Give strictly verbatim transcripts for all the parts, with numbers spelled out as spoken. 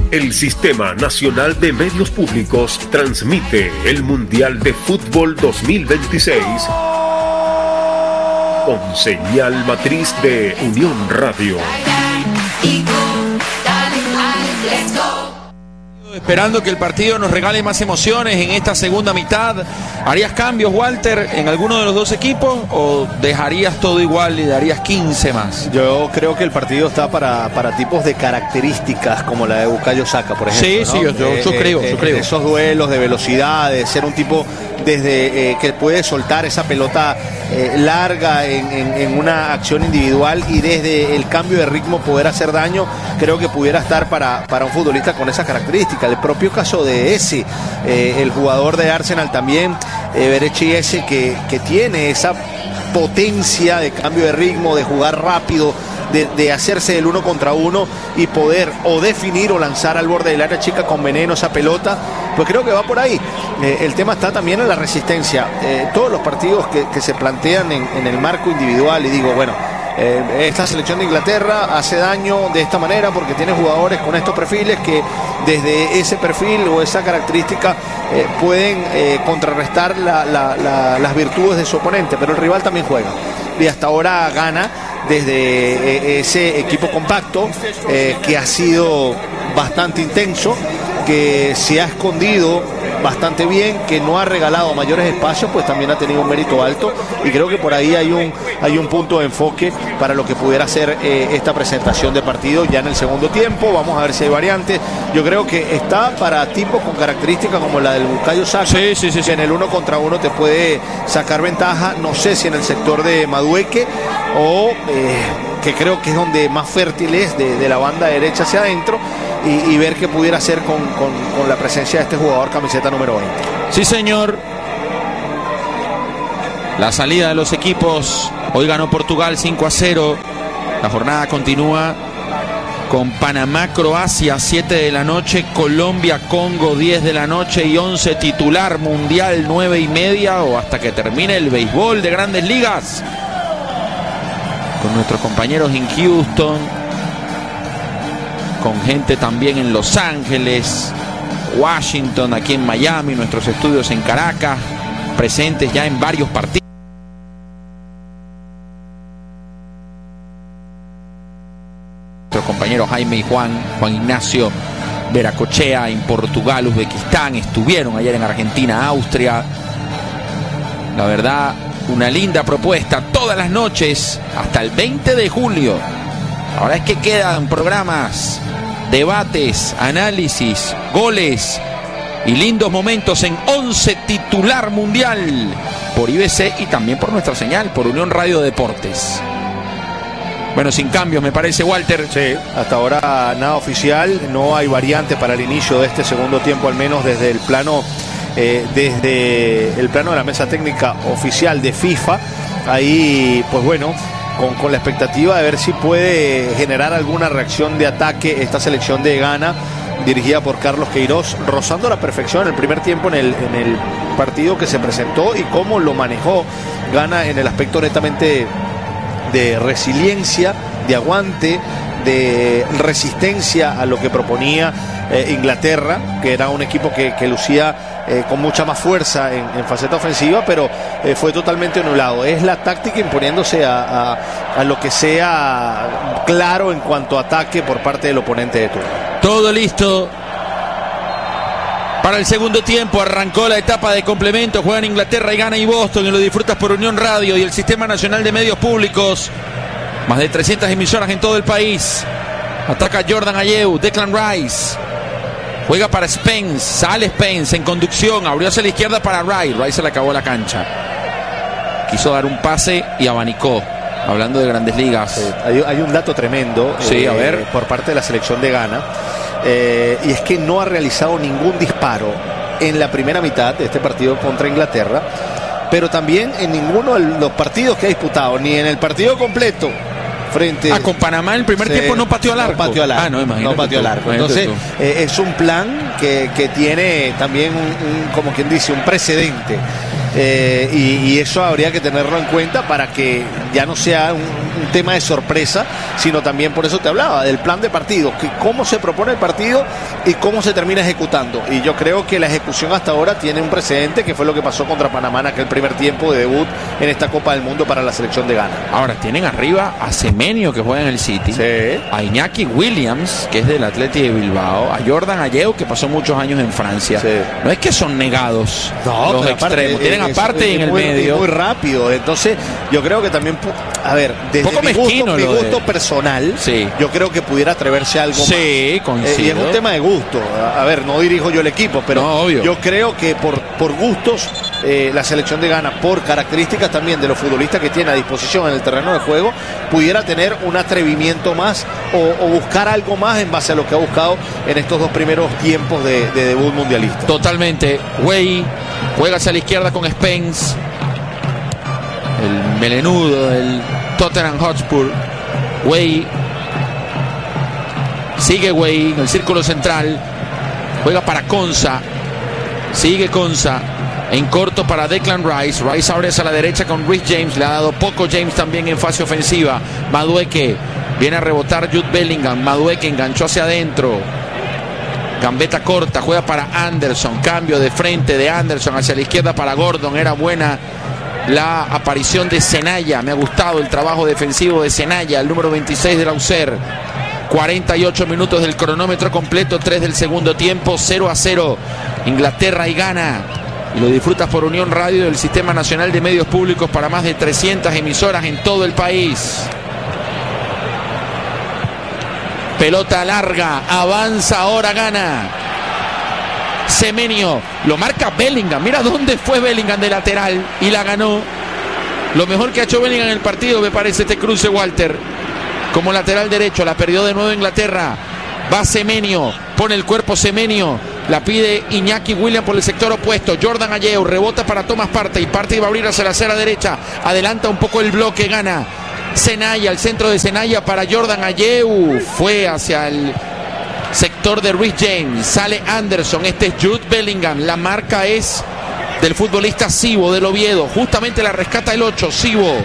El Sistema Nacional de Medios Públicos transmite el Mundial de Fútbol dos mil veintiséis con señal matriz de Unión Radio. Esperando que el partido nos regale más emociones en esta segunda mitad. ¿Harías cambios, Walter, en alguno de los dos equipos o dejarías todo igual y darías quince más? Yo creo que el partido está para, para tipos de características como la de Bukayo Saka, por ejemplo. Sí, ¿no? sí, yo, yo, yo eh, creo, eh, yo creo. Esos duelos de velocidad, de ser un tipo desde eh, que puede soltar esa pelota eh, larga en, en, en una acción individual y desde el cambio de ritmo poder hacer daño, creo que pudiera estar para, para un futbolista con esas características. El propio caso de ese, eh, el jugador de Arsenal también, eh, Berechi ese, que, que tiene esa potencia de cambio de ritmo, de jugar rápido, de, de hacerse el uno contra uno y poder o definir o lanzar al borde del área chica con veneno esa pelota, pues creo que va por ahí. Eh, el tema está también en la resistencia. Eh, todos los partidos que, que se plantean en, en el marco individual, y digo, bueno, Eh, esta selección de Inglaterra hace daño de esta manera porque tiene jugadores con estos perfiles que desde ese perfil o esa característica eh, pueden eh, contrarrestar la, la, la, las virtudes de su oponente, pero el rival también juega y hasta ahora gana desde eh, ese equipo compacto eh, que ha sido bastante intenso, que se ha escondido bastante bien, que no ha regalado mayores espacios, pues también ha tenido un mérito alto y creo que por ahí hay un, hay un punto de enfoque para lo que pudiera ser eh, esta presentación de partido ya en el segundo tiempo. Vamos a ver si hay variantes. Yo creo que está para tipos con características como la del Bukayo Saka, sí, sí, sí, sí. que en el uno contra uno te puede sacar ventaja, no sé si en el sector de Madueque o eh, que creo que es donde más fértil es de, de la banda derecha hacia adentro. Y, y ver qué pudiera hacer con, con, con la presencia de este jugador camiseta número veinte. Sí, señor. La salida de los equipos. Hoy ganó Portugal cinco a cero. La jornada continúa con Panamá, Croacia, siete de la noche. Colombia, Congo, diez de la noche. Y once titular mundial, nueve y media. O hasta que termine el béisbol de Grandes Ligas. Con nuestros compañeros en Houston. Con gente también en Los Ángeles, Washington, aquí en Miami, nuestros estudios en Caracas, presentes ya en varios partidos. Nuestros compañeros Jaime y Juan, Juan Ignacio Veracochea en Portugal, Uzbekistán, estuvieron ayer en Argentina, Austria. La verdad, una linda propuesta todas las noches hasta el veinte de julio. Ahora es que quedan programas, debates, análisis, goles y lindos momentos en once titular mundial por I B C y también por nuestra señal, por Unión Radio Deportes. Bueno, sin cambios me parece, Walter. Sí, hasta ahora nada oficial, no hay variante para el inicio de este segundo tiempo, al menos desde el plano, eh, desde el plano de la mesa técnica oficial de FIFA. Ahí, pues bueno, Con, con la expectativa de ver si puede generar alguna reacción de ataque esta selección de Ghana, dirigida por Carlos Queiroz, rozando la perfección en el primer tiempo en el, en el partido que se presentó y cómo lo manejó Ghana en el aspecto netamente de resiliencia, de aguante, de resistencia a lo que proponía eh, Inglaterra, que era un equipo que, que lucía eh, con mucha más fuerza en, en faceta ofensiva, pero eh, fue totalmente anulado. Es la táctica imponiéndose a, a, a lo que sea claro en cuanto a ataque por parte del oponente de turno. Todo listo para el segundo tiempo. Arrancó la etapa de complemento. Juegan Inglaterra y Ghana y Boston, y lo disfrutas por Unión Radio y el Sistema Nacional de Medios Públicos. Más de trescientas emisoras en todo el país. Ataca Jordan Ayew, Declan Rice. Juega para Spence, sale Spence en conducción, abrió hacia la izquierda para Rice. Rice se le acabó la cancha. Quiso dar un pase y abanicó. Hablando de Grandes Ligas. Sí, hay, hay un dato tremendo sí, eh, a ver. por parte de la selección de Ghana. Eh, y es que no ha realizado ningún disparo en la primera mitad de este partido contra Inglaterra, pero también en ninguno de los partidos que ha disputado, ni en el partido completo frente ah, con Panamá el primer sí, tiempo no pateó al arco. No pateó al arco. Ah, no, imagínate. No pateó al arco. Entonces, eh, es un plan que, que tiene también un, un, como quien dice, un precedente. eh, y, y eso habría que tenerlo en cuenta para que ya no sea un, un tema de sorpresa, sino también, por eso te hablaba, del plan de partido, que cómo se propone el partido y cómo se termina ejecutando. Y yo creo que la ejecución hasta ahora tiene un precedente, que fue lo que pasó contra Panamá en aquel primer tiempo de debut en esta Copa del Mundo para la selección de Ghana. Ahora tienen arriba a Semenyo, que juega en el City, Sí. a Iñaki Williams, que es del Athletic de Bilbao, a Jordan Ayew, que pasó muchos años en Francia. Sí. No es que son negados los pero extremos, aparte, tienen es- aparte es en el muy, medio. es muy rápido. Entonces, yo creo que también, a ver, desde Poco mi gusto, mezquino mi lo de- gusto personal, Sí. yo creo que pudiera atreverse a algo más. Sí, Eh, coincido. y es un tema de gusto. A, a ver, no dirijo yo el equipo, pero No, obvio. yo creo que por, por gustos, eh, la selección de Ghana, por características también de los futbolistas que tiene a disposición en el terreno de juego, pudiera tener un atrevimiento más o, o buscar algo más en base a lo que ha buscado en estos dos primeros tiempos de, de debut mundialista. Totalmente. Wey juega hacia la izquierda con Spence, el melenudo del Tottenham Hotspur. Wey sigue Wey en el círculo central, juega para Konsa, sigue Konsa en corto para Declan Rice. Rice abre hacia la derecha con Rhys James, le ha dado poco James también en fase ofensiva. Madueke viene a rebotar Jude Bellingham, Madueke enganchó hacia adentro, gambeta corta, juega para Anderson, cambio de frente de Anderson hacia la izquierda para Gordon. Era buena la aparición de Senaya, me ha gustado el trabajo defensivo de Senaya, el número veintiséis de la U C E R. cuarenta y ocho minutos del cronómetro completo, tres del segundo tiempo, cero a cero Inglaterra y Ghana. Y lo disfrutas por Unión Radio del Sistema Nacional de Medios Públicos para más de trescientas emisoras en todo el país. Pelota larga, avanza ahora Ghana. Semenyo, lo marca Bellingham. Mira dónde fue Bellingham de lateral y la ganó. Lo mejor que ha hecho Bellingham en el partido, me parece, este cruce, Walter. Como lateral derecho, la perdió de nuevo Inglaterra. Va Semenyo, pone el cuerpo Semenyo, la pide Iñaki Williams por el sector opuesto. Jordan Ayew rebota para Thomas Partey. Partey va a abrir hacia la acera derecha, adelanta un poco el bloque, Gana Senaya, el centro de Senaya para Jordan Ayew, fue hacia el sector de Rhys James, sale Anderson, este es Jude Bellingham, la marca es del futbolista Sibo del Oviedo, justamente la rescata el ocho, Sibo.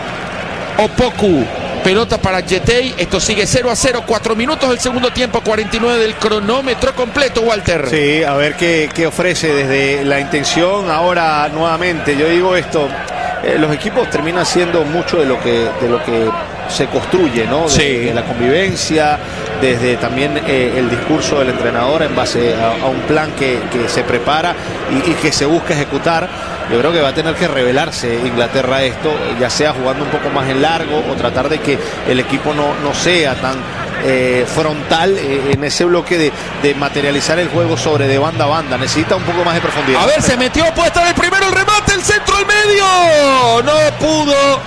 Opoku, pelota para Jetey, esto sigue cero a cero, cuatro minutos del segundo tiempo, cuarenta y nueve del cronómetro completo, Walter. Sí, a ver qué, qué ofrece desde la intención. Ahora nuevamente, yo digo esto, eh, los equipos terminan siendo mucho de lo que, de lo que se construye, ¿no? De, Sí. de la convivencia, desde también eh, el discurso del entrenador en base a, a un plan que, que se prepara y, y que se busca ejecutar. Yo creo que va a tener que revelarse Inglaterra esto, ya sea jugando un poco más en largo o tratar de que el equipo no, no sea tan eh, frontal eh, en ese bloque de, de materializar el juego sobre de banda a banda. Necesita un poco más de profundidad. A ver, se metió, puede estar el primero, el remate, el centro al medio. No pudo.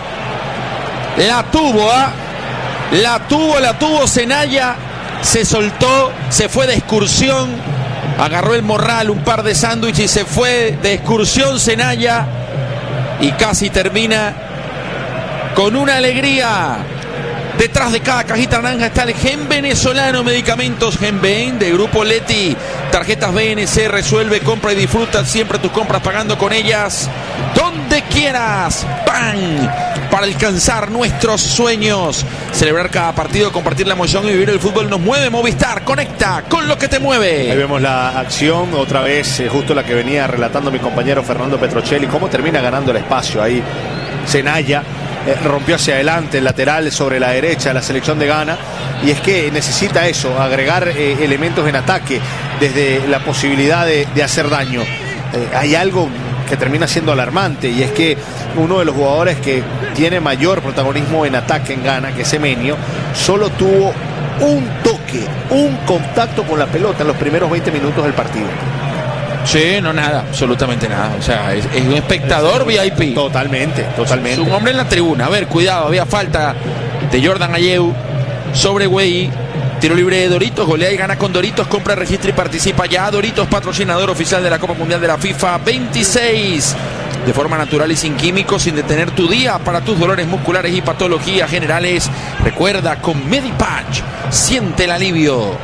La tuvo, ¿ah? La tuvo, la tuvo Senaya. Se soltó, se fue de excursión. Agarró el morral, un par de sándwiches y se fue de excursión Senaya. Y casi termina con una alegría. Detrás de cada cajita naranja está el Gen Venezolano, medicamentos Genven de Grupo Leti. Tarjetas B N C, resuelve, compra y disfruta siempre tus compras pagando con ellas donde quieras. ¡Pam! Para alcanzar nuestros sueños. Celebrar cada partido, compartir la emoción y vivir el fútbol nos mueve. Movistar, conecta con lo que te Ahí mueve. vemos la acción, otra vez, eh, justo la que venía relatando mi compañero Fernando Petrocelli, cómo termina ganando el espacio ahí Senaya. Eh, rompió hacia adelante el lateral sobre la derecha la selección de Ghana, y es que necesita eso, agregar eh, elementos en ataque desde la posibilidad de, de hacer daño. Eh, hay algo que termina siendo alarmante, y es que uno de los jugadores que tiene mayor protagonismo en ataque en Ghana, que es Semenyo, solo tuvo un toque, un contacto con la pelota en los primeros veinte minutos del partido. Sí, no nada, absolutamente nada. O sea, es, es un espectador V I P. Totalmente, totalmente. Es un hombre en la tribuna. A ver, cuidado, había falta de Jordan Ayew sobre Wey. Tiro libre de Doritos, golea y gana con Doritos, compra, registra y participa ya. Doritos, patrocinador oficial de la Copa Mundial de la FIFA veintiséis. De forma natural y sin químicos, sin detener tu día para tus dolores musculares y patologías generales. Recuerda, con Medipatch, siente el alivio.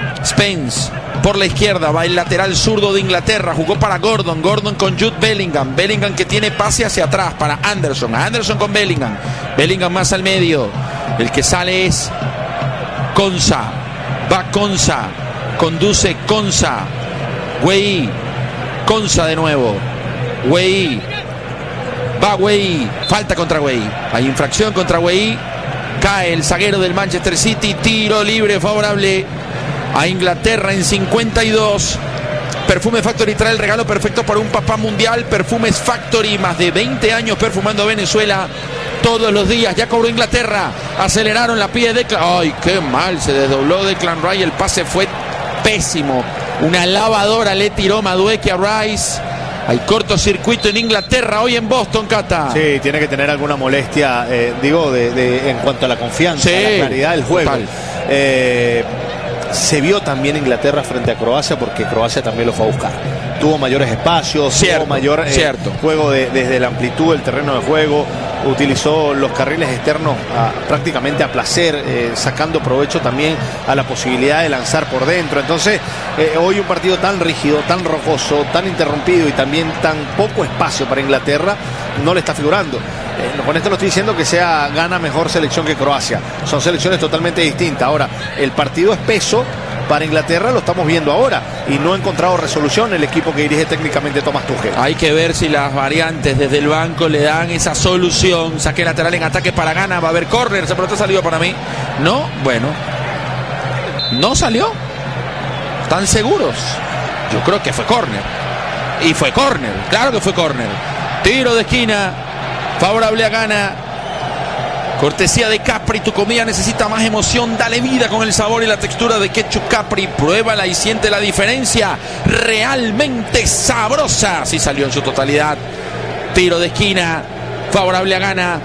Spence por la izquierda, va el lateral zurdo de Inglaterra, jugó para Gordon, Gordon con Jude Bellingham, Bellingham que tiene pase hacia atrás para Anderson, Anderson con Bellingham, Bellingham más al medio, el que sale es Konsa, va Konsa, conduce Konsa, Wey, Konsa de nuevo, Wey, va Wey, falta contra Wey, hay infracción contra Wey, cae el zaguero del Manchester City, tiro libre favorable a Inglaterra en cincuenta y dos. Perfume Factory trae el regalo perfecto para un papá mundial. Perfumes Factory, más de veinte años perfumando a Venezuela todos los días. Ya cobró Inglaterra, aceleraron la pie de Declan. Ay, qué mal, se desdobló Declan Rice, el pase fue pésimo. Una lavadora le tiró Madueke a Rice. Hay cortocircuito en Inglaterra, hoy en Boston, Cata. Sí, tiene que tener alguna molestia, eh, digo, de, de, en cuanto a la confianza, sí, la claridad del juego. Eh, se vio también Inglaterra frente a Croacia, porque Croacia también lo fue a buscar. Tuvo mayores espacios, cierto, tuvo mayor eh, cierto. juego de, desde la amplitud del terreno de juego. Utilizó los carriles externos a, prácticamente a placer, eh, sacando provecho también a la posibilidad de lanzar por dentro. Entonces, eh, hoy un partido tan rígido, tan rocoso, tan interrumpido y también tan poco espacio para Inglaterra, no le está figurando. Eh, con esto no estoy diciendo que sea gana mejor selección que Croacia. Son selecciones totalmente distintas. Ahora, el partido espeso para Inglaterra lo estamos viendo ahora y no ha encontrado resolución el equipo que dirige técnicamente Thomas Tuchel. Hay que ver si las variantes desde el banco le dan esa solución. Saque lateral en ataque para Ghana, va a haber córner, esa pelota salió para mí. No, bueno, no salió. ¿Están seguros? Yo creo que fue córner. Y fue córner, claro que fue córner. Tiro de esquina, favorable a Ghana. Cortesía de Capri, tu comida necesita más emoción, dale vida con el sabor y la textura de ketchup Capri, pruébala y siente la diferencia, realmente sabrosa. Sí salió en su totalidad. Tiro de esquina, favorable a Ghana.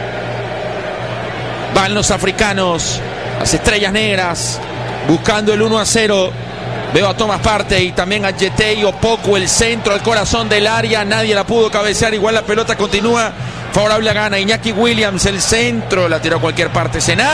Van los africanos, las estrellas negras, buscando el uno a cero. Veo a Thomas Partey y también a Jetey Opoku, el centro al corazón del área, nadie la pudo cabecear, igual la pelota continúa favorable a Ghana. Iñaki Williams, el centro, la tiró a cualquier parte. Senado.